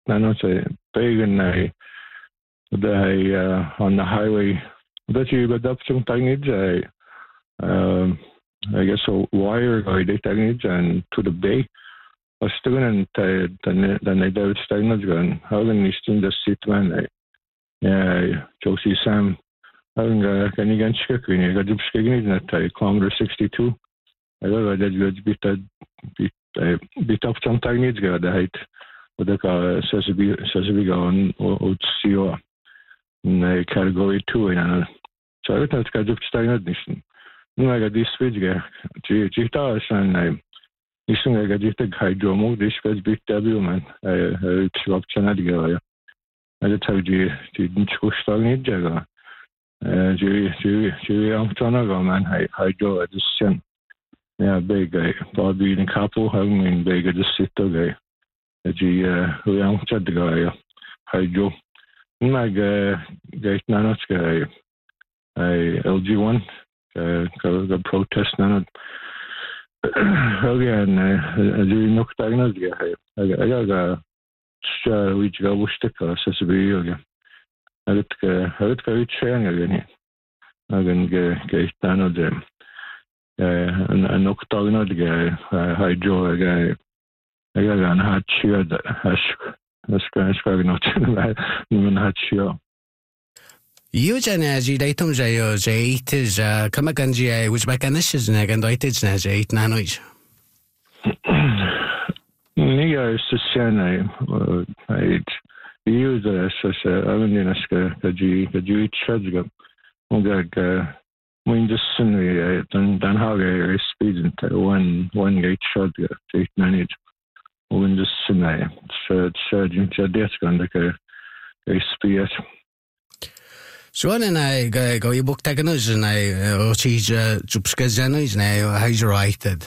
nano say pagan on the highway that you got up some techniques I guess a wire guy they techniques and to the bay was still and then I doubt stagnant gun how can you still just sit man Josie Sam having can you get chicken you got just getting that Commodore 62 I got that bit up some techniques got the height with the says go on CO in category 2 and so I got got just stagnant I got this switch Gita and I got just hydro move this was big W man it's up channel go I just how you didn't push stagnant jaga you am trying go man hydro just send yeah big guy Bobby and couple having in big just sit guy who am chat the guy hydro mag guy nanos guy LG1 the protest none again you knock diagnosed I got which go was stick so be again I got very train again again get down them and knock diagnosed hydro guy I got an hot cheer that has going not even hot cheer Eugene datum jayo jait is kamaganji which mechanisms and doitage na jait nanoich. Nia is the same I use such a avenineska the Jewish church when the scenery then how I speed one gate shot eight manage when the scenery surgeon to death gun like a spear. So when I go you book technology and I cheese jupskazanois now how's rated.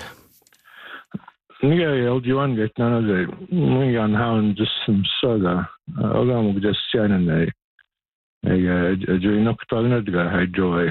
Yeah, LG1 get none of the we on how just some saga. I'm just saying I during October the hydro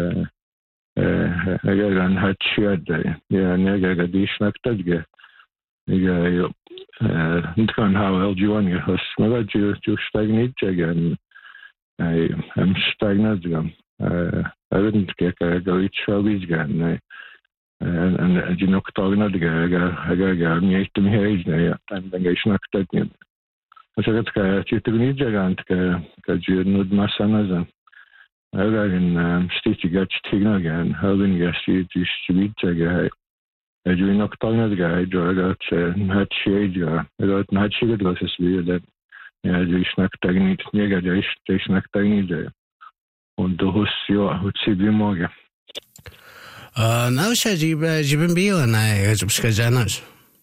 I got on hot shit yeah and I got this knocked again. Yeah, it's on how LG1 has maybe you stagnate again. I'm stagnant I wouldn't get go each hobbies again and you know talking about I got me to me age now and then I snacked at me so that's you to need again because you know my son as I got in stitch got tigna again how then you see distribute again I do not talking about I got not shade I got not shade glasses that ja, die Schnacktagnit, mega die Schnacktagnit. Und du hast ja, hat sie wie morgen. Now said you've bio and I subscribe.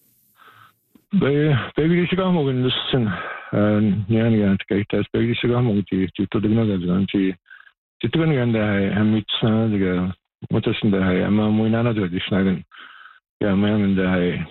Baby siga mo in listen. Niyan yan kaya baby siga mo ti tudog na gan ti tudog na gan da amit sa diga motas da hay ama mo inana do di schnagen. Ja, man da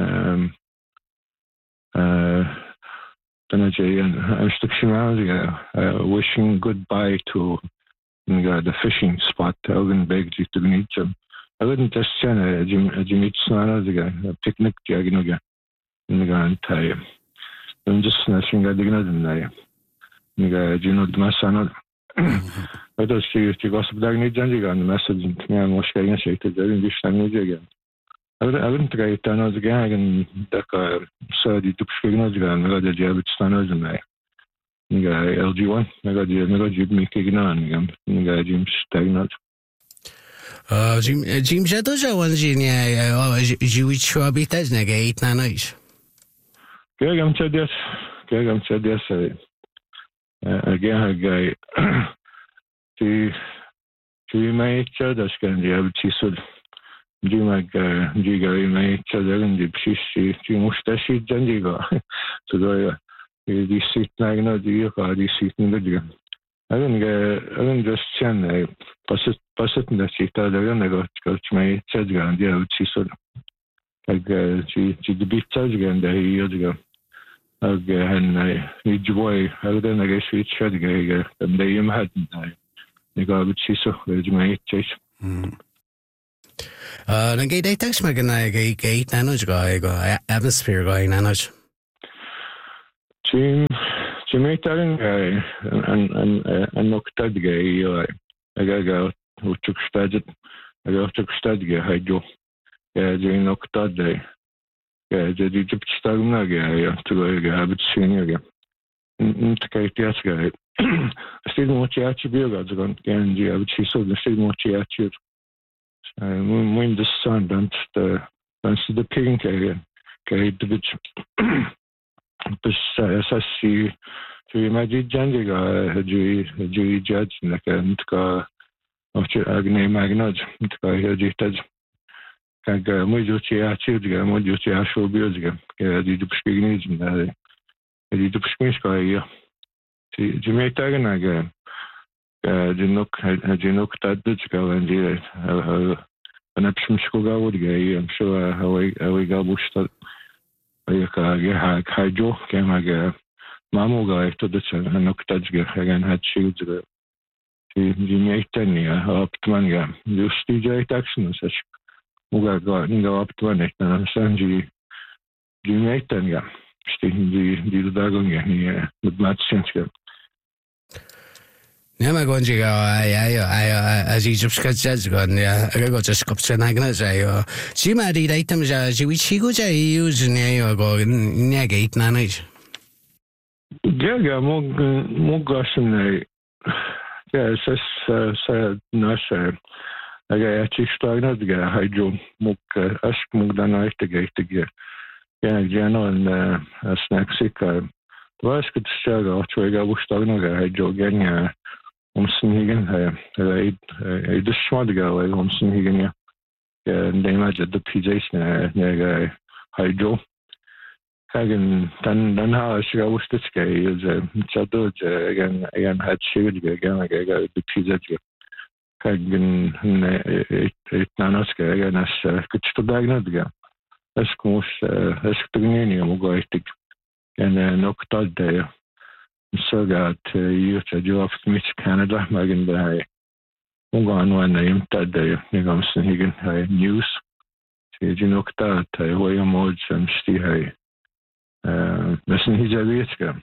then I'm still wishing goodbye to the fishing spot. I wouldn't beg you to meet them. I wouldn't just send a Jimmy Snana, a picnic, Jaginoga, in the Grand Time. I'm just snatching at the Gnadden. You know, the Massana. I just see you to gossip Dagny Jandiga and the message and me and Moscow and shaken the English language again. I wouldn't try it down as a gang and that Saudi to Pignoga and I got the Jabit Stanners and I got LG1. I got me kicking on again. I got Jim Stagnant. Jim Shadows, one genius, Jewish Schwabit as negate nanois. Gagam said yes. Again, a guy. To my church, can you have chisel? Jimag Jigari may children and the Pshi, Mustashi Jandiga. So the seat Nagno, the seat in the Digan. I don't just send a passet in the seat. I don't go to my children and the out chisel. Like she the big charge again the years ago. And I need joy. I don't guess we chat again. And they hadn't. They got with chisel, there's my chase. Nang gay text me gan gay nanos go atmosphere going nanos. Jim Tagan and Noctad gay, I got who took studied, I got took study, I do, during Noctad day, the Egypt Stagna guy, to go habit senior. Take guy. Still more attribute as gone, and I would see so the still more attribute. When the sun that's the pink area, carried the bitch. But see, to imagine Jandiga, a Jewy judge, like a after Agne Magnod, Kajitaj. Kag Mojuti Achid, Mojuti Asho Biozga, the Dupskin, the Dupskinska. Jimmy Tagan again. Jinuk Tadjka and an Epsumskoga would gay, I'm sure how we got bushed. Hydro came again. Mamuga to the Noctajga again had shields. Jimmy Tania up to Manga. You DJ action such Muga got go up to it and Sanji Jimmy Tania. The Dagon with Matt Sinska. Never going to go. As Egypt's judge gone, I go to Scops and Agnes. See, my read items as which he goes. I use near go negate nanage. Yeah, Mugasan. Yes, said Nasser. I got actually started to get a hydro Mug Ask Mugdanite to get to get. Yeah, Jano and a snack sick. Was could struggle to I got Stagnaga hydro getting. Higan, I just wanted to go like Higan, and they imagine the PJs near Hydro. Hagen, then how I should go this guy is again had shivers again, like I got the PJ. Hagen, eight nanoska again, as good to diagnose again. That's most, that's the Ganium, go and knocked out there. So got you to do off to Canada, Megan by Ungan when I am that day, Nigamson Higan news. See, you know that William Mods and Steve Hay. Listen, he's a Vietnam.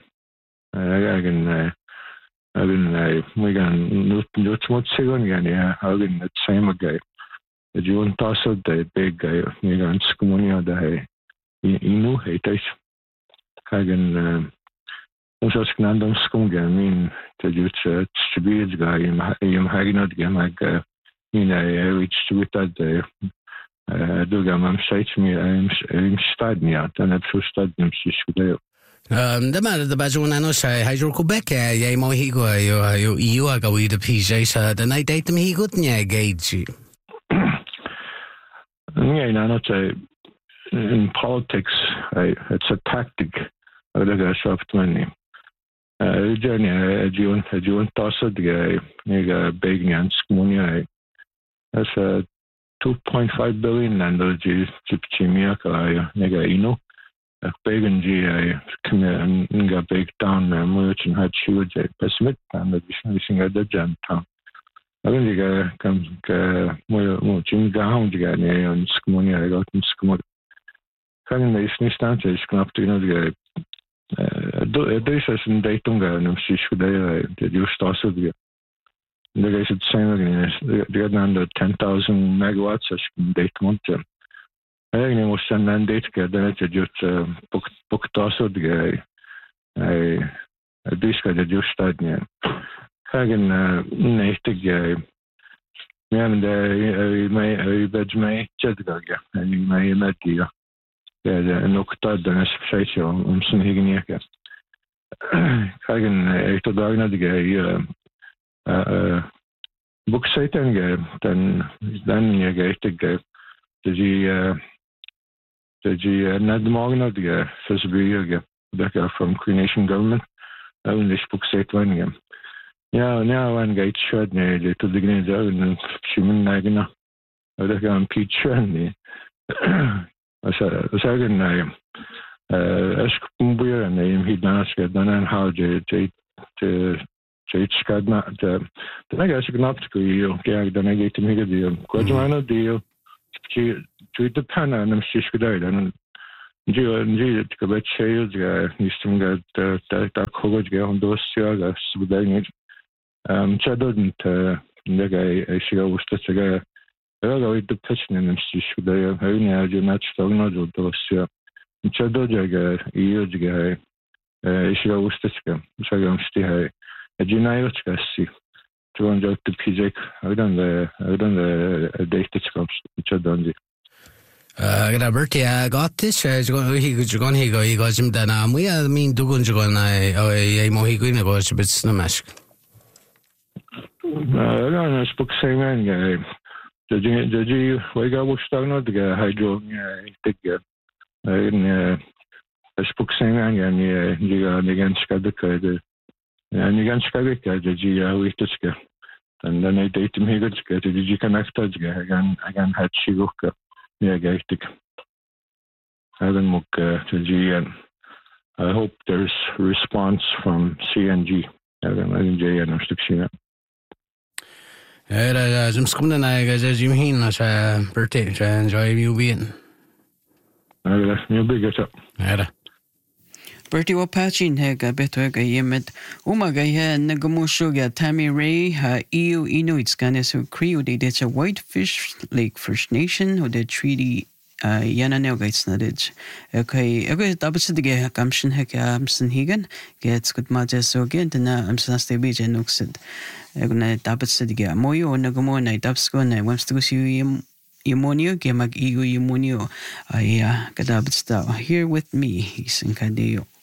I we can not much second again, yeah. I've been the same guy. The June Tasso, the big guy, Nigan Scomonia, the Inu, Haitish. Hagen. Ons knandom skunga min te jutse distribuersga im haginat gemag in distributed duga mam site mi im stadnia dan heb so stadium siskude. The man the bazuna no say Hydro Quebec ye mo higo you aga we the PJ sa the night date me higot nya gauge. Yeah, no say in politics it's a tactic. I got soft money. Journey, June Tossa, the guy, nigga, begging and Scomonia. That's a 2.5 billion and the Chimiaka, nigga, Ino. A begging GI, come here and got baked down, merch and had shoes, a pessimist, and the dismissing at the jam town. I think the guy comes, more Jim Gown, the guy, and Scomonia, I got in Scomonia. Coming the East Stances, come up to the guy. This is in Daytonga and Sishude, the just also the guys at same again. They had under 10,000 megawatts as in Dayton. I think they was send and date get then it's just booked also the guy. I this guy that just started. Hagen native guy. Men det är bättre mig jättegaga. Jag är med det. Det är nog att den är speciellt om sån hygieniska. Kagen ett dagarna det boksiten den jag jättegaga. Det nadmagna det för så blir jag from Creation Government. Only boksite one. Ja, now one guy shot me to the green zone and human nagina. I was going to pitch and I said, ask Pumbuya and name he danced and how to Skadna. The next optical you gag the negative deal. Quadrino deal to the pen and I'm Shishkudai and Nji kabet shayus ga nistum ga ta khogoj ga hondosya ga subdangit. Chadodnt nega shiga ustas ga ga with the passion and stish ga having a match tagna jo dosya. Chadoja ga iuj ga shiga ustas ga shagam sti hai. Jinayot ga si. Tuan jo the pijek. I don't the date comes chadonji. Gyda Bertie gatis jugon higo I gojim dana mwy a min dugun jugon ai mo higo ina goj bits na mesk. No, spoke same man. Jadi wega wustagno diga hydro diga. In spoke same man diga niganska de. Niganska de jadi witska. And then I date him higotska jadi connected again had shigoka. Yeah, gaistik. And I hope there's response from CNG. Zum skumna na jim hin na sa Bertie enjoy you being. You big it up. Bertie Wapachin hega betwega yemet umaga he nagamushuga Tammy Ray ha EU Inuits ganesu Creo de a Whitefish Lake First Nation who the treaty Yananel gates nadij. Okay, dabasidige gamshin heka amsen higan gets good majas so again na amsaste beach and nuxid. Egna dabasidige moyo nagamo na dabsko na wamstusi Yemonio gemag EU Yemonio. Gadabitsta here with me, he's in Kadeo.